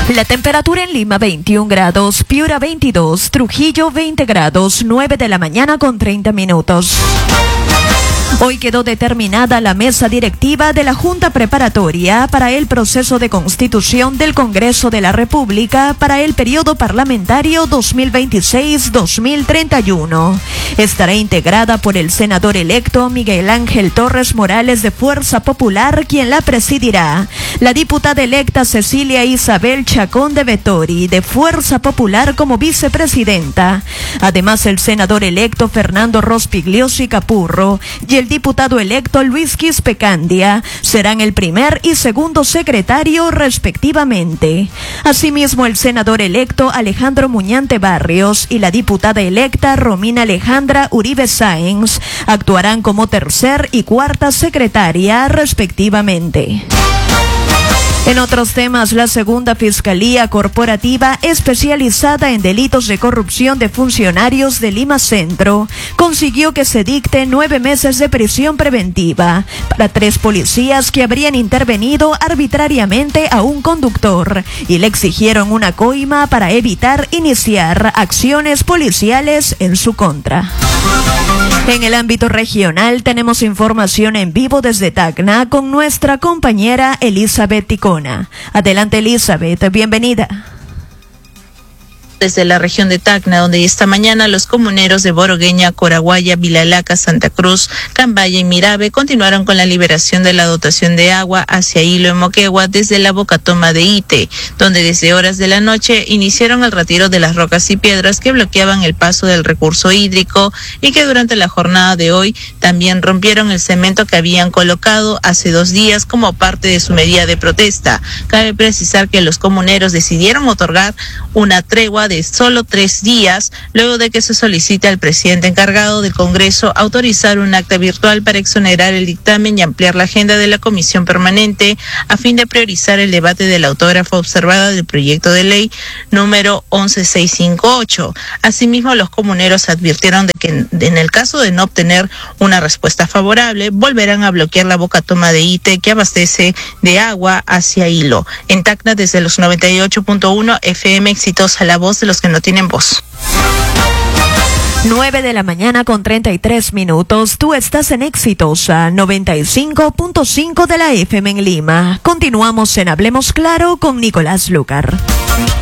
La temperatura en Lima 21 grados, Piura 22, Trujillo 20 grados, 9 de la mañana con 30 minutos. Hoy quedó determinada la mesa directiva de la Junta Preparatoria para el proceso de constitución del Congreso de la República para el periodo parlamentario 2026-2031. Estará integrada por el senador electo Miguel Ángel Torres Morales de Fuerza Popular, quien la presidirá, la diputada electa Cecilia Isabel Chacón de Vettori de Fuerza Popular como vicepresidenta. Además, el senador electo Fernando Rospigliosi Capurro y el diputado electo Luis Quispe Candia serán el primer y segundo secretario respectivamente. Asimismo, el senador electo Alejandro Muñante Barrios y la diputada electa Romina Alejandra Uribe Sáenz actuarán como tercer y cuarta secretaria respectivamente. En otros temas, la segunda Fiscalía Corporativa especializada en delitos de corrupción de funcionarios de Lima Centro consiguió que se dicte 9 meses de prisión preventiva para 3 policías que habrían intervenido arbitrariamente a un conductor y le exigieron una coima para evitar iniciar acciones policiales en su contra. En el ámbito regional tenemos información en vivo desde Tacna con nuestra compañera Elizabeth Ticona. Adelante, Elizabeth, bienvenida. Desde la región de Tacna, donde esta mañana los comuneros de Borogueña, Coraguaya, Vilalaca, Santa Cruz, Cambaya y Mirabe continuaron con la liberación de la dotación de agua hacia Hilo en Moquegua desde la Bocatoma de Ite, donde desde horas de la noche iniciaron el retiro de las rocas y piedras que bloqueaban el paso del recurso hídrico y que durante la jornada de hoy también rompieron el cemento que habían colocado hace 2 días como parte de su medida de protesta. Cabe precisar que los comuneros decidieron otorgar una tregua de solo 3 días, luego de que se solicite al presidente encargado del Congreso autorizar un acta virtual para exonerar el dictamen y ampliar la agenda de la comisión permanente a fin de priorizar el debate de la autógrafa observada del proyecto de ley número 11658. Asimismo, los comuneros advirtieron de que en el caso de no obtener una respuesta favorable, volverán a bloquear la Bocatoma de Ite que abastece de agua hacia Hilo. En Tacna, desde los 98.1 FM, exitosa la voz de los que no tienen voz. 9 de la mañana con 33 minutos. Tú estás en Exitosa 95.5 de la FM en Lima. Continuamos en Hablemos Claro con Nicolás Lucar.